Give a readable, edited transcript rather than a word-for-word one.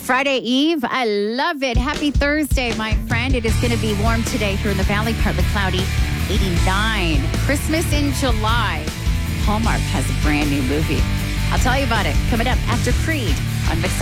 Friday Eve. I love it. Happy Thursday, my friend. It is going to be warm today here in the valley, partly cloudy, 89. Christmas in July. Hallmark has a brand new movie. I'll tell you about it coming up after Creed on Mix